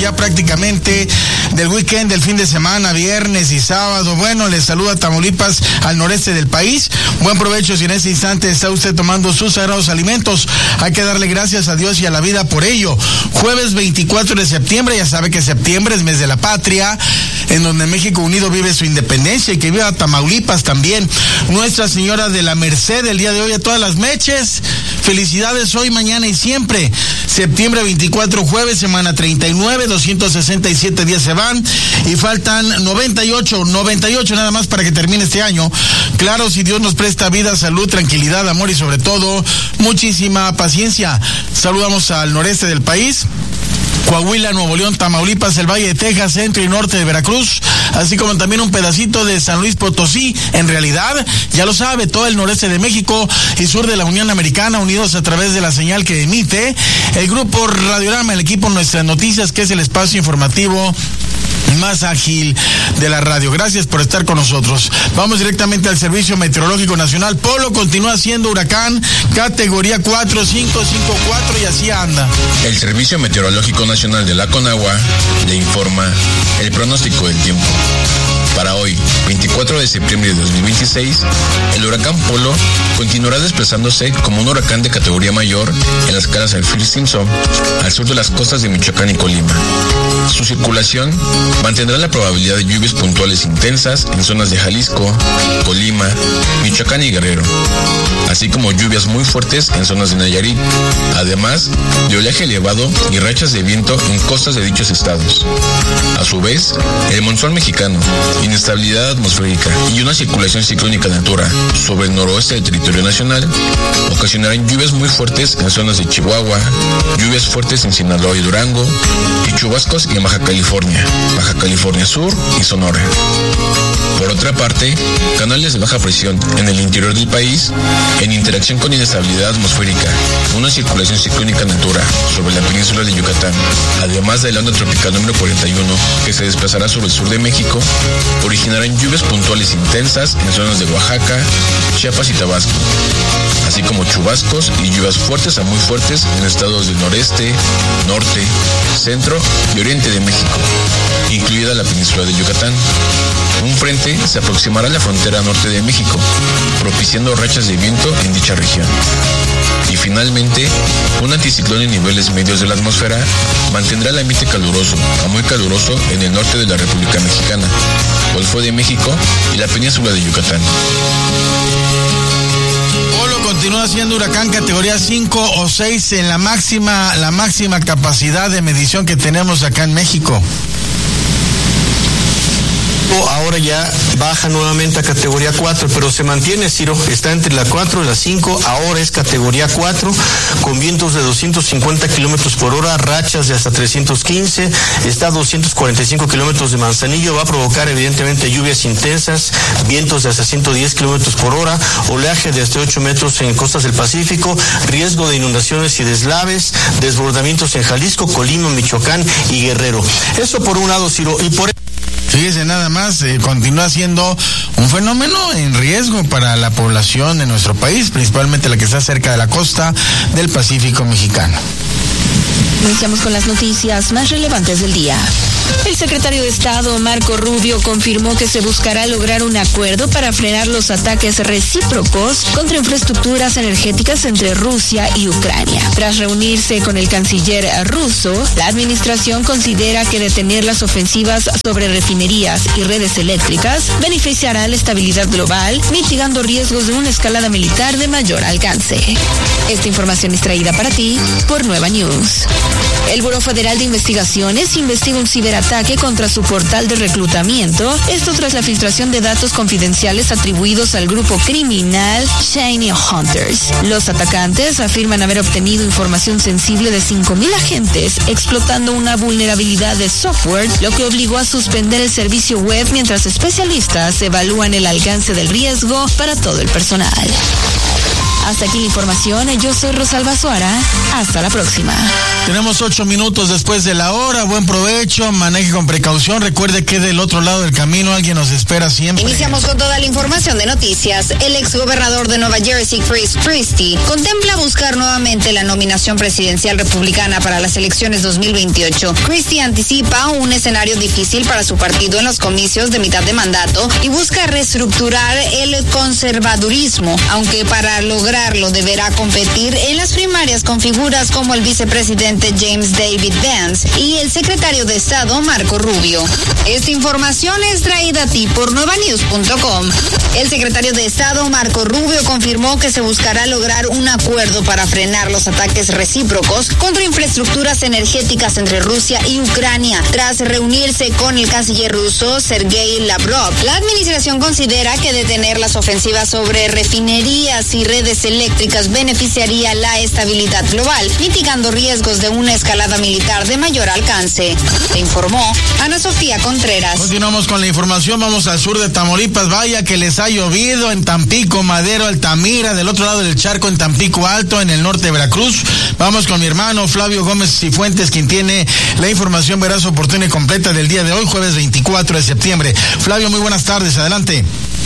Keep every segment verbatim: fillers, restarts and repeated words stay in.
ya prácticamente del weekend, del fin de semana, viernes y sábado. Bueno, les saluda Tamaulipas al noreste del país. Buen provecho si en este instante está usted tomando sus sagrados alimentos. Hay que darle gracias a Dios y a la vida por ello. Jueves veinticuatro de septiembre, ya sabe que septiembre es mes de la patria, en donde México Unido vive su independencia, y que viva Tamaulipas también. Nuestra Señora de la Merced, el día de hoy a todas las meches. Felicidades hoy, mañana y siempre. Septiembre veinticuatro, jueves, semana treinta y nueve, doscientos sesenta y siete días se van y faltan noventa y ocho, noventa y ocho nada más para que termine este año. Claro, si Dios nos presta vida, salud, tranquilidad, amor y sobre todo muchísima paciencia. Saludamos al noreste del país, Coahuila, Nuevo León, Tamaulipas, el Valle de Texas, centro y norte de Veracruz, así como también un pedacito de San Luis Potosí. En realidad, ya lo sabe, todo el noreste de México y sur de la Unión Americana, unidos a través de la señal que emite el grupo Radiorama, el equipo Nuestras Noticias, que es el espacio informativo más ágil de la radio. Gracias por estar con nosotros. Vamos directamente al Servicio Meteorológico Nacional. Polo continúa siendo huracán categoría cuatro, cinco, cinco, cuatro y así anda. El Servicio Meteorológico Nacional de la Conagua le informa el pronóstico del tiempo. Para hoy, veinticuatro de septiembre de dos mil veintiséis, el huracán Polo continuará desplazándose como un huracán de categoría mayor en las escala Saffir-Simpson al sur de las costas de Michoacán y Colima. Su circulación mantendrá la probabilidad de lluvias puntuales intensas en zonas de Jalisco, Colima, Michoacán y Guerrero, así como lluvias muy fuertes en zonas de Nayarit, además de oleaje elevado y rachas de viento en costas de dichos estados. A su vez, el monzón mexicano, inestabilidad atmosférica y una circulación ciclónica de altura sobre el noroeste del territorio nacional ocasionarán lluvias muy fuertes en zonas de Chihuahua, lluvias fuertes en Sinaloa y Durango y chubascos en Baja California, Baja California Sur y Sonora. Por otra parte, canales de baja presión en el interior del país, en interacción con inestabilidad atmosférica, una circulación ciclónica en altura sobre la península de Yucatán, además de la onda tropical número cuarenta y uno que se desplazará sobre el sur de México, originarán lluvias puntuales intensas en zonas de Oaxaca, Chiapas y Tabasco, así como chubascos y lluvias fuertes a muy fuertes en estados del noreste, norte, centro y oriente de México, incluida la península de Yucatán. Un frente se aproximará a la frontera norte de México, propiciando rachas de viento en dicha región. Y finalmente, un anticiclón en niveles medios de la atmósfera mantendrá el ambiente caluroso a muy caluroso en el norte de la República Mexicana, Golfo de México y la península de Yucatán. Polo continúa siendo huracán categoría cinco o seis en la máxima, la máxima capacidad de medición que tenemos acá en México. Ahora ya baja nuevamente a categoría cuatro, pero se mantiene, Ciro, está entre la cuatro y la cinco, ahora es categoría cuatro, con vientos de doscientos cincuenta kilómetros por hora, rachas de hasta trescientos quince, está a doscientos cuarenta y cinco kilómetros de Manzanillo, va a provocar evidentemente lluvias intensas, vientos de hasta ciento diez kilómetros por hora, oleaje de hasta ocho metros en costas del Pacífico, riesgo de inundaciones y deslaves, desbordamientos en Jalisco, Colima, Michoacán y Guerrero. Eso por un lado, Ciro, y por Fíjese nada más, eh, continúa siendo un fenómeno en riesgo para la población de nuestro país, principalmente la que está cerca de la costa del Pacífico mexicano. Iniciamos con las noticias más relevantes del día. El secretario de Estado, Marco Rubio, confirmó que se buscará lograr un acuerdo para frenar los ataques recíprocos contra infraestructuras energéticas entre Rusia y Ucrania. Tras reunirse con el canciller ruso, la administración considera que detener las ofensivas sobre refinerías y redes eléctricas beneficiará la estabilidad global, mitigando riesgos de una escalada militar de mayor alcance. Esta información es traída para ti por Nueva News. El Buró Federal de Investigaciones investiga un ciberataque contra su portal de reclutamiento, esto tras la filtración de datos confidenciales atribuidos al grupo criminal Shiny Hunters. Los atacantes afirman haber obtenido información sensible de cinco mil agentes, explotando una vulnerabilidad de software, lo que obligó a suspender el servicio web mientras especialistas evalúan el alcance del riesgo para todo el personal. Hasta aquí la información. Yo soy Rosalba Suara. Hasta la próxima. Tenemos ocho minutos después de la hora. Buen provecho, maneje con precaución. Recuerde que del otro lado del camino alguien nos espera siempre. Iniciamos con toda la información de noticias. El exgobernador de Nueva Jersey, Chris Christie, contempla buscar nuevamente la nominación presidencial republicana para las elecciones dos mil veintiocho. Christie anticipa un escenario difícil para su partido en los comicios de mitad de mandato y busca reestructurar el conservadurismo, aunque para lograrlo deberá competir en las primarias con figuras como el vicepresidente James David Vance y el secretario de Estado Marco Rubio. Esta información es traída a ti por nueva news punto com. El secretario de Estado Marco Rubio confirmó que se buscará lograr un acuerdo para frenar los ataques recíprocos contra infraestructuras energéticas entre Rusia y Ucrania, tras reunirse con el canciller ruso Sergei Lavrov. La administración considera que detener las ofensivas sobre refinerías y redes eléctricas beneficiaría la estabilidad global, mitigando riesgos de una escalada militar de mayor alcance. Se informó Ana Sofía Contreras. Continuamos con la información, vamos al sur de Tamaulipas. Vaya que les ha llovido en Tampico, Madero, Altamira, del otro lado del charco en Tampico Alto, en el norte de Veracruz. Vamos con mi hermano Flavio Gómez Cifuentes, quien tiene la información veraz, oportuna y completa del día de hoy, jueves veinticuatro de septiembre. Flavio, muy buenas tardes, adelante.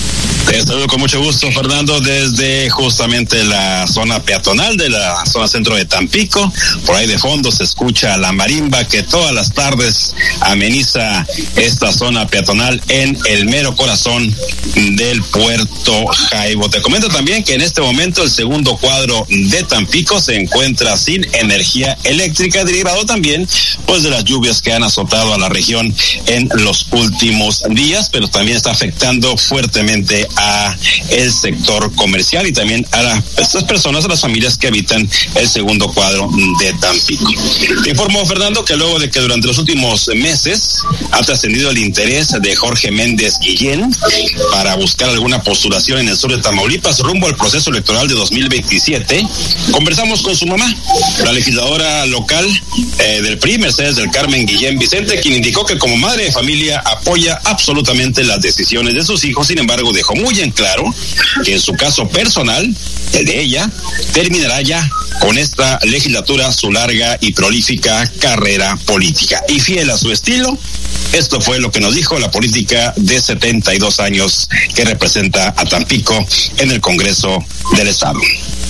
Te saludo con mucho gusto, Fernando, desde justamente la zona peatonal de la zona centro de Tampico. Por ahí de fondo se escucha la marimba que todas las tardes ameniza esta zona peatonal en el mero corazón del puerto Jaibo. Te comento también que en este momento el segundo cuadro de Tampico se encuentra sin energía eléctrica, derivado también pues de las lluvias que han azotado a la región en los últimos días, pero también está afectando fuertemente a el sector comercial y también a la, estas personas, a las familias que habitan el segundo cuadro de Tampico. Te informo, Fernando, que luego de que durante los últimos meses ha trascendido el interés de Jorge Méndez Guillén para buscar alguna postulación en el sur de Tamaulipas rumbo al proceso electoral de dos mil veintisiete, conversamos con su mamá, la legisladora local eh, del P R I, Mercedes del Carmen Guillén Vicente, quien indicó que como madre de familia apoya absolutamente las decisiones de sus hijos. Sin embargo, dejó muy en claro que en su caso personal, el de ella, terminará ya con esta legislatura su larga y prolífica carrera política. Y fiel a su estilo, esto fue lo que nos dijo la política de setenta y dos años que representa a Tampico en el Congreso del Estado.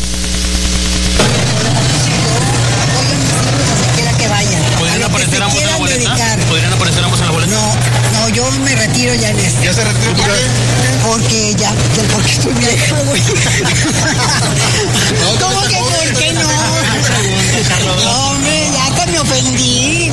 ¿Podrían aparecer ambos en la boleta? ¿Podrían aparecer ambos en la boleta? No, no, yo me retiro ya en esto. ¿Ya se retiró? ¿Por qué? Porque ya, porque estoy vieja, güey. ¿Cómo que por qué no? No, hombre, ya que me ofendí.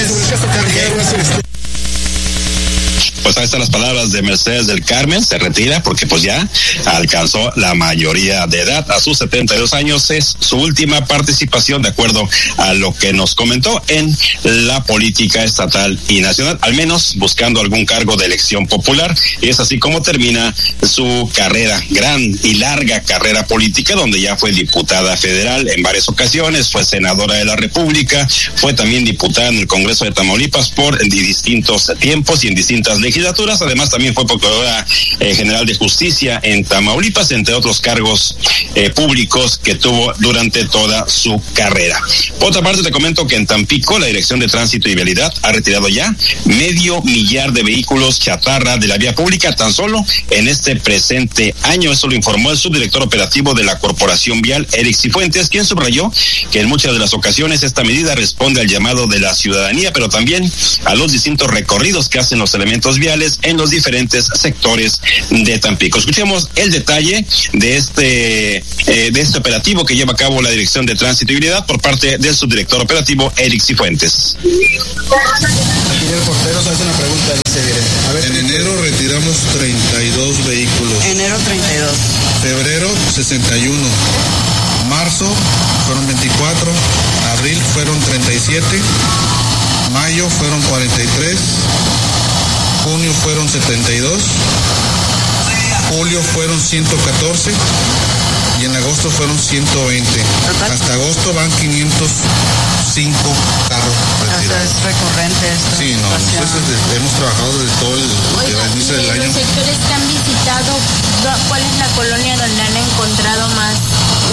Pues ahí están las palabras de Mercedes del Carmen, se retira porque pues ya alcanzó la mayoría de edad, a sus setenta y dos años, es su última participación de acuerdo a lo que nos comentó en la política estatal y nacional, al menos buscando algún cargo de elección popular, y es así como termina su carrera, gran y larga carrera política, donde ya fue diputada federal en varias ocasiones, fue senadora de la República, fue también diputada en el Congreso de Tamaulipas por distintos tiempos y en distintas legislaturas. Además también fue procuradora eh, general de justicia en Tamaulipas, entre otros cargos eh, públicos que tuvo durante toda su carrera. Por otra parte, te comento que en Tampico la Dirección de Tránsito y Vialidad ha retirado ya medio millar de vehículos chatarra de la vía pública tan solo en este presente año. Eso lo informó el subdirector operativo de la Corporación Vial, Eric Cifuentes, quien subrayó que en muchas de las ocasiones esta medida responde al llamado de la ciudadanía, pero también a los distintos recorridos que hacen los elementos viales en los diferentes sectores de Tampico. Escuchemos el detalle de este eh, de este operativo que lleva a cabo la Dirección de Tránsito y Vialidad por parte del subdirector operativo Eric Cifuentes. El portero se hace una pregunta, dice, a ver, en enero retiramos treinta y dos vehículos. Enero treinta y dos. Febrero sesenta y uno. Marzo fueron veinticuatro. Abril fueron treinta y siete. Mayo fueron cuarenta y tres. Junio fueron setenta y dos, julio fueron ciento catorce y en agosto fueron ciento veinte. Hasta agosto van quinientos cinco carros retirados. Es recurrente esto. Sí, no, nosotros hemos trabajado desde todo el, Oiga, el inicio del año. Los sectores que han visitado, ¿cuál es la colonia donde han encontrado más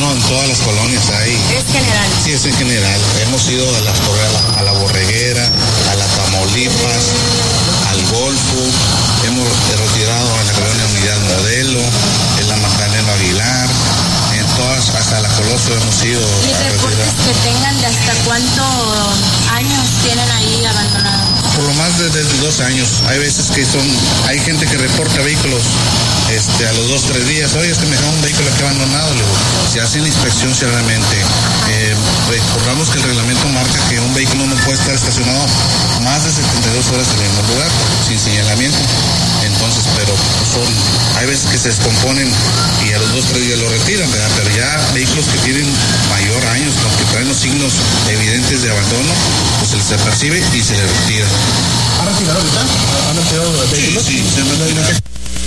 No, en todas las colonias hay. ¿Es general? Sí, es en general. Hemos ido a, las, a la Borreguera, a la Tamaulipas, al Golfo, hemos retirado a la colonia Unidad Modelo, en la Magdalena Aguilar, en todas, hasta la Coloso hemos ido. ¿Y reportes que tengan de hasta cuántos años tienen ahí abandonados? Por lo más de desde dos años. Hay veces que son, hay gente que reporta vehículos este, a los dos, tres días. Oye, es que me dejaron un vehículo aquí abandonado. Luego, se hace la inspección seriamente. Eh, recordamos que el reglamento marca que un vehículo no puede estar estacionado más de setenta y dos horas en el mismo lugar, sin señalamiento. Entonces, pero son, hay veces que se descomponen y a los dos, tres días lo retiran, ¿verdad? Pero ya vehículos que tienen mayor años, los que traen los signos evidentes de abandono, pues se les percibe y se les retira. ¿Han retirado ahorita? ¿Han retirado vehículos? Sí, sí, se han retirado.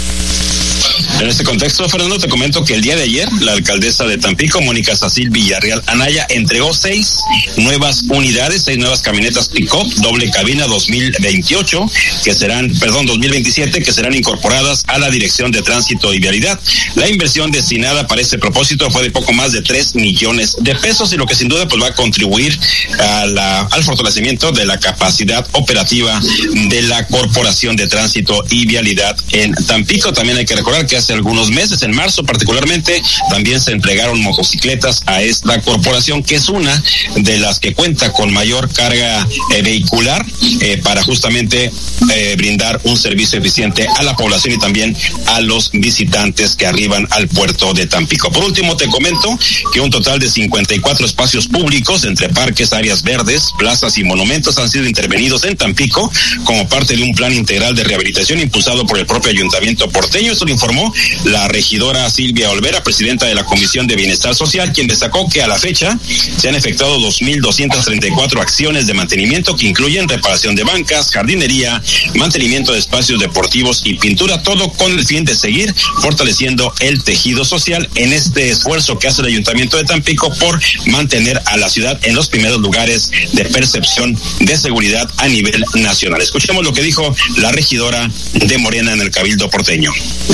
En este contexto, Fernando, te comento que el día de ayer, la alcaldesa de Tampico, Mónica Sacil Villarreal Anaya, entregó seis nuevas unidades, seis nuevas camionetas pick-up, doble cabina dos mil veintiocho, que serán, perdón, dos mil veintisiete, que serán incorporadas a la Dirección de Tránsito y Vialidad. La inversión destinada para este propósito fue de poco más de tres millones de pesos, y lo que sin duda pues va a contribuir a la, al fortalecimiento de la capacidad operativa de la Corporación de Tránsito y Vialidad en Tampico. También hay que recordar que hace algunos meses, en marzo particularmente, también se entregaron motocicletas a esta corporación, que es una de las que cuenta con mayor carga eh, vehicular eh, para justamente eh, brindar un servicio eficiente a la población y también a los visitantes que arriban al puerto de Tampico. Por último, te comento que un total de cincuenta y cuatro espacios públicos entre parques, áreas verdes, plazas y monumentos han sido intervenidos en Tampico como parte de un plan integral de rehabilitación impulsado por el propio ayuntamiento porteño. Esto lo informó la regidora Silvia Olvera, presidenta de la Comisión de Bienestar Social, quien destacó que a la fecha se han efectuado dos mil doscientas treinta y cuatro acciones de mantenimiento que incluyen reparación de bancas, jardinería, mantenimiento de espacios deportivos y pintura, todo con el fin de seguir fortaleciendo el tejido social en este esfuerzo que hace el Ayuntamiento de Tampico por mantener a la ciudad en los primeros lugares de percepción de seguridad a nivel nacional. Escuchemos lo que dijo la regidora de Morena en el Cabildo porteño.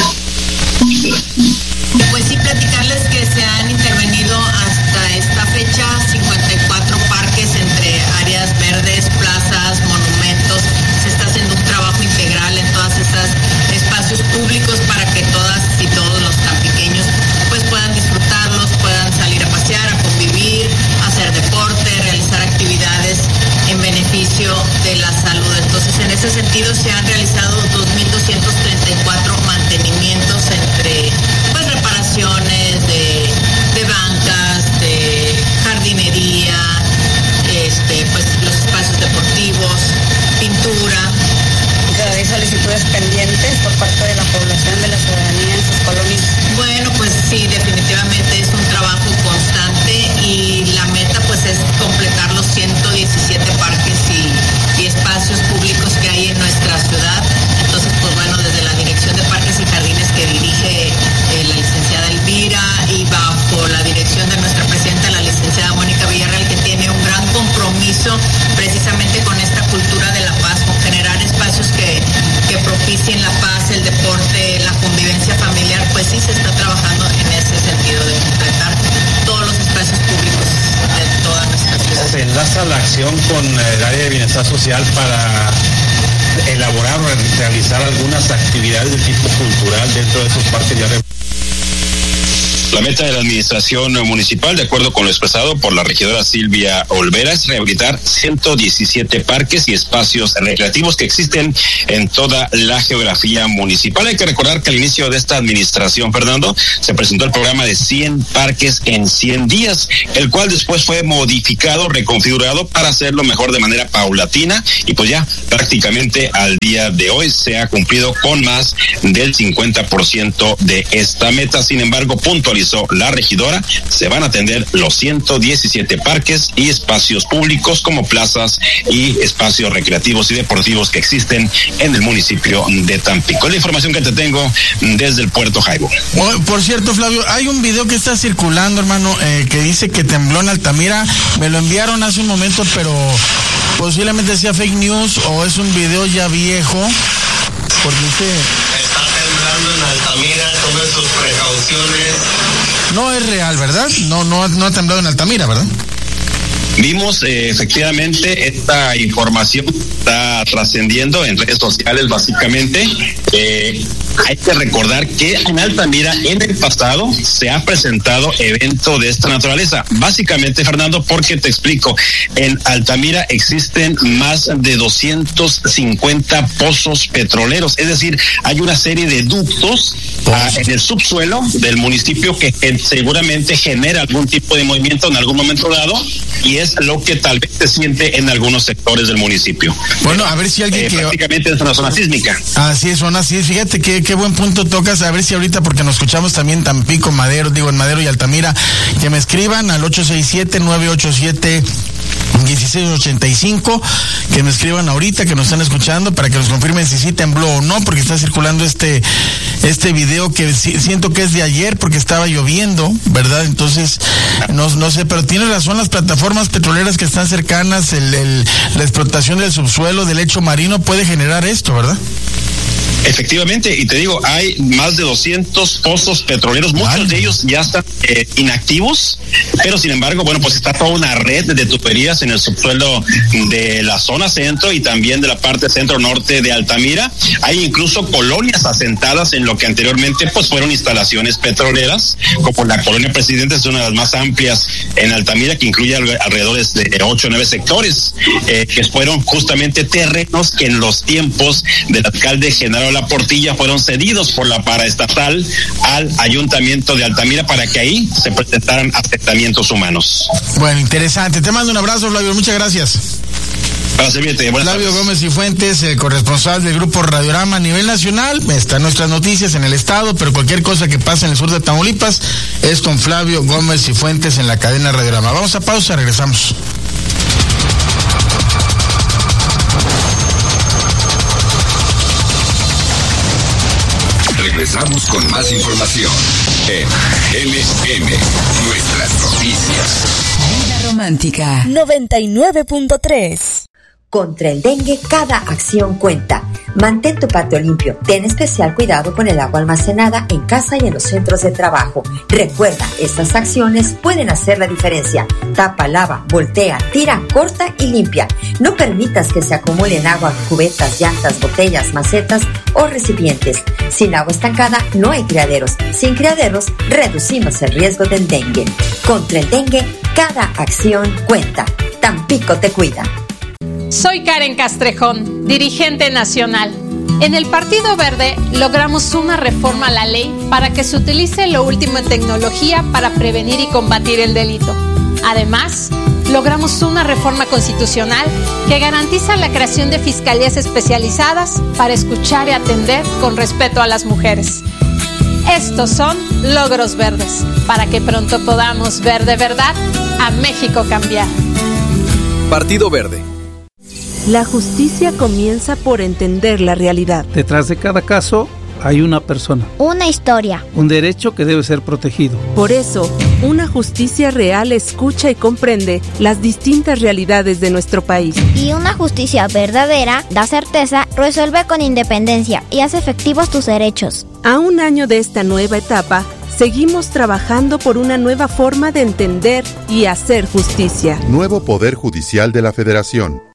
Pues sí, platicarles que se han intervenido hasta esta fecha cincuenta y cuatro parques entre áreas verdes, plazas, monumentos. Se está haciendo un trabajo integral en todas estas espacios públicos para que todas y todos los tampiqueños pues puedan disfrutarlos, puedan salir a pasear, a convivir, hacer deporte, realizar actividades en beneficio de la salud. Entonces, en ese sentido se han realizado dos mil doscientos treinta y cuatro mantenimientos entre pues reparaciones de, de bancas, de jardinería, este pues los espacios deportivos, pintura. ¿Hay solicitudes pendientes por parte de la población, de la ciudadanía en sus colonias? Bueno, pues sí, definitivamente es un trabajo constante y la meta pues es completar los ciento diecisiete parques y, y espacios públicos que hay en nuestra ciudad. Entonces, pues bueno, desde la Dirección de Parques y Jardines que dirige eh, la licenciada Elvira y bajo la dirección de nuestra presidenta, la licenciada Mónica Villarreal, que tiene un gran compromiso precisamente con esta cultura de la paz, con generar espacios que, que propicien la paz, el deporte, la convivencia familiar, pues sí se está trabajando en ese sentido de completar todos los espacios públicos de toda nuestra ciudad. Se enlaza la acción con el área de bienestar social para elaborar o realizar algunas actividades de tipo cultural dentro de esos parques ya. La meta de la administración municipal, de acuerdo con lo expresado por la regidora Silvia Olvera, es rehabilitar ciento diecisiete parques y espacios recreativos que existen en toda la geografía municipal. Hay que recordar que al inicio de esta administración, Fernando, se presentó el programa de cien parques en cien días, el cual después fue modificado, reconfigurado para hacerlo mejor de manera paulatina, y pues ya prácticamente al día de hoy se ha cumplido con más del cincuenta por ciento de esta meta. Sin embargo, puntualizó la regidora, se van a atender los ciento diecisiete parques y espacios públicos como plazas y espacios recreativos y deportivos que existen en el municipio de Tampico. La información que te tengo desde el puerto Jaibo. Por cierto, Flavio, hay un video que está circulando, hermano, eh, que dice que tembló en Altamira. Me lo enviaron hace un momento, pero posiblemente sea fake news o es un video ya viejo, porque dice... Está temblando en Altamira, tomar sus precauciones. No es real, ¿verdad? No, no, no ha temblado en Altamira, ¿verdad? Vimos eh, efectivamente esta información está trascendiendo en redes sociales básicamente. Eh, hay que recordar que en Altamira en el pasado se ha presentado evento de esta naturaleza. Básicamente, Fernando, porque te explico, en Altamira existen más de doscientos cincuenta pozos petroleros, es decir, hay una serie de ductos ah, en el subsuelo del municipio que, que seguramente genera algún tipo de movimiento en algún momento dado, y es lo que tal vez se siente en algunos sectores del municipio. Bueno, a ver si alguien eh, que... prácticamente es una zona sísmica. Así es, zona así es. Fíjate qué, qué buen punto tocas. A ver si ahorita, porque nos escuchamos también Tampico, Madero, digo en Madero y Altamira, que me escriban al ocho seis siete, nueve ocho siete, dieciséis ochenta y cinco, que me escriban ahorita, que nos están escuchando, para que nos confirmen si sí tembló o no, porque está circulando este este video que si, siento que es de ayer, porque estaba lloviendo, ¿verdad? Entonces, no, no sé, pero tiene razón, las plataformas petroleras que están cercanas, el, el, la explotación del subsuelo, del lecho marino, puede generar esto, ¿verdad? Efectivamente, y te digo, hay más de doscientos pozos petroleros, muchos vale. de ellos ya están eh, inactivos, pero sin embargo, bueno, pues está toda una red de tuberías en el subsuelo de la zona centro y también de la parte centro-norte de Altamira. Hay incluso colonias asentadas en lo que anteriormente pues fueron instalaciones petroleras, como la colonia Presidente, es una de las más amplias en Altamira, que incluye alrededor de ocho o nueve sectores, eh, que fueron justamente terrenos que en los tiempos del alcalde Genaro La Portilla fueron cedidos por la paraestatal al ayuntamiento de Altamira para que ahí se presentaran asentamientos humanos. Bueno, interesante. Te mando un abrazo, Flavio. Muchas gracias. Para servirte. Buenas Flavio tardes. Gómez y Fuentes, el corresponsal del Grupo Radiorama a nivel nacional. Están nuestras noticias en el estado, pero cualquier cosa que pase en el sur de Tamaulipas es con Flavio Gómez y Fuentes en la cadena Radiorama. Vamos a pausa, regresamos. Regresamos con más información en M M, nuestras noticias. Vida Romántica noventa y nueve punto tres. Contra el dengue, cada acción cuenta. Mantén tu patio limpio. Ten especial cuidado con el agua almacenada en casa y en los centros de trabajo. Recuerda, estas acciones pueden hacer la diferencia. Tapa, lava, voltea, tira, corta y limpia. No permitas que se acumulen agua en cubetas, llantas, botellas, macetas o recipientes. Sin agua estancada no hay criaderos. Sin criaderos reducimos el riesgo del dengue. Contra el dengue, cada acción cuenta. Tampico te cuida. Soy Karen Castrejón, dirigente nacional. En el Partido Verde logramos una reforma a la ley para que se utilice lo último en tecnología para prevenir y combatir el delito. Además, logramos una reforma constitucional que garantiza la creación de fiscalías especializadas para escuchar y atender con respeto a las mujeres. Estos son logros verdes, para que pronto podamos ver de verdad a México cambiar. Partido Verde. La justicia comienza por entender la realidad. Detrás de cada caso hay una persona. Una historia. Un derecho que debe ser protegido. Por eso, una justicia real escucha y comprende las distintas realidades de nuestro país. Y una justicia verdadera da certeza, resuelve con independencia y hace efectivos tus derechos. A un año de esta nueva etapa, seguimos trabajando por una nueva forma de entender y hacer justicia. Nuevo Poder Judicial de la Federación.